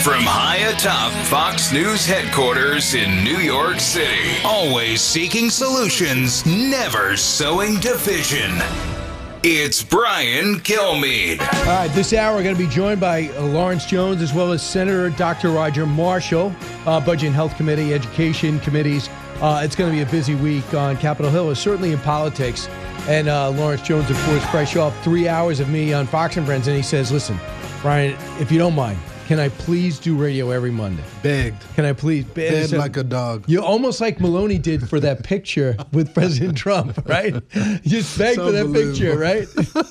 From high atop Fox News headquarters in New York City, always seeking solutions, never sowing division. It's Brian Kilmeade. All right, this hour we're going to be joined by Lawrence Jones as well as Senator Dr. Roger Marshall, Budget and Health Committee, Education Committees. It's going to be a busy week on Capitol Hill, certainly in politics. And Lawrence Jones, of course, fresh off 3 hours of me on Fox and Friends. And he says, listen, Brian, if you don't mind, can I please do radio every Monday? Begged. Can I please? Begged like a dog. You're almost like Maloney did for that picture with President Trump, right? You just begged for that picture, right?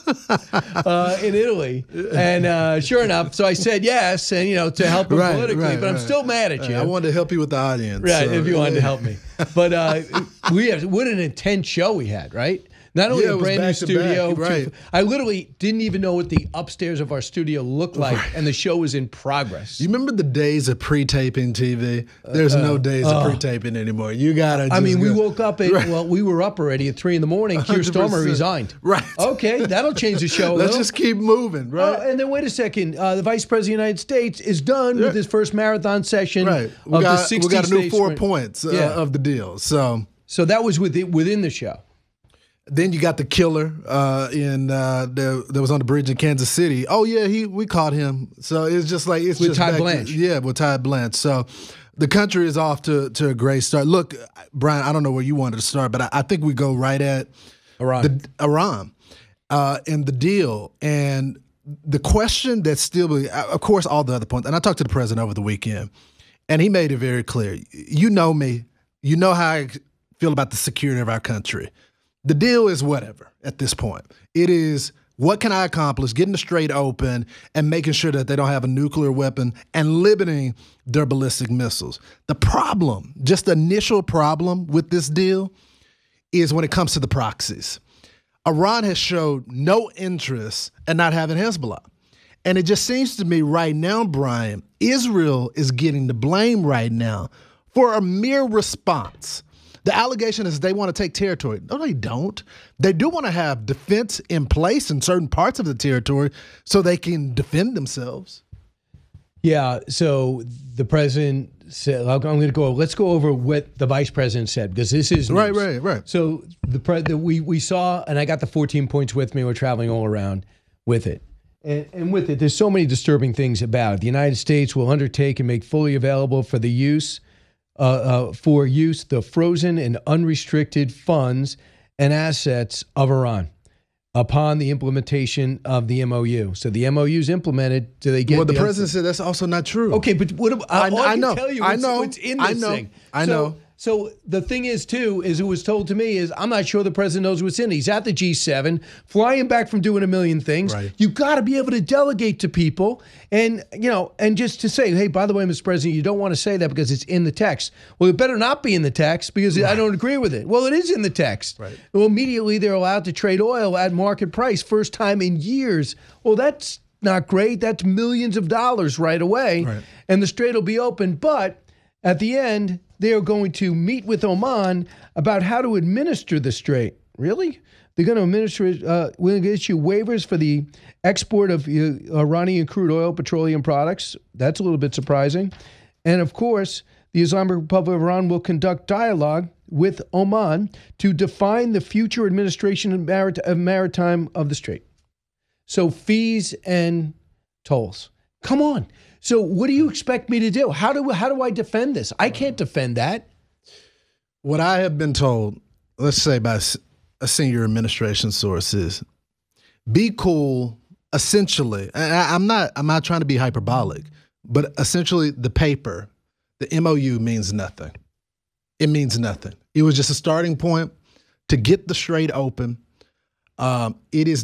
In Italy. And sure enough, so I said yes, and, to help him politically, but I'm still mad at you. I wanted to help you with the audience. Right, if you wanted to help me. But what an intense show we had, right? Not only a brand new studio. Right. I literally didn't even know what the upstairs of our studio looked like, and the show was in progress. You remember the days of pre-taping TV? There's no days of pre-taping anymore. You gotta. We woke up we were up already at 3 a.m. Keir Starmer resigned. Right. Okay, that'll change the show. Let's just keep moving, right? And then wait a second. The Vice President of the United States is done with his first marathon session. Right. We got a new 4 points of the deal. So that was within the show. Then you got the killer that was on the bridge in Kansas City. Oh yeah, we caught him. So it's just like with Todd Blanche. With Todd Blanche. So the country is off to a great start. Look, Brian, I don't know where you wanted to start, but I think we go right at Iran and the deal and the question that's still, of course, all the other points. And I talked to the president over the weekend, and he made it very clear. You know me. You know how I feel about the security of our country. The deal is whatever at this point. It is what can I accomplish, getting the Strait open and making sure that they don't have a nuclear weapon and limiting their ballistic missiles. The problem, just the initial problem with this deal is when it comes to the proxies. Iran has showed no interest in not having Hezbollah. And it just seems to me right now, Brian, Israel is getting the blame right now for a mere response. The allegation is they want to take territory. No, they don't. They do want to have defense in place in certain parts of the territory so they can defend themselves. Yeah, so the president said, let's go over what the vice president said, because this is news. Right. So we saw, and I got the 14 points with me. We're traveling all around with it. And with it, there's so many disturbing things about it. The United States will undertake and make fully available for use the frozen and unrestricted funds and assets of Iran upon the implementation of the MOU. So the MOU is implemented. Do they get? Well, the president said that's also not true. Okay, but I know. Tell you what's in this thing. I know. So the thing is, too, is it was told to me is I'm not sure the president knows what's in it. He's at the G7, flying back from doing a million things. Right. You've got to be able to delegate to people and just to say, hey, by the way, Mr. President, you don't want to say that because it's in the text. Well, it better not be in the text because I don't agree with it. Well, it is in the text. Right. Well, immediately they're allowed to trade oil at market price, first time in years. Well, that's not great. That's millions of dollars right away. Right. And the Strait will be open. But at the end, they are going to meet with Oman about how to administer the Strait. Really? They're going to administer it. We're going to issue waivers for the export of Iranian crude oil, petroleum products. That's a little bit surprising. And of course, the Islamic Republic of Iran will conduct dialogue with Oman to define the future administration of maritime of the Strait. So fees and tolls. Come on. So what do you expect me to do? How do I defend this? I can't defend that. What I have been told, let's say by a senior administration source, is be cool. Essentially, and I'm not trying to be hyperbolic, but essentially the paper, the MOU means nothing. It means nothing. It was just a starting point to get the Strait open. It is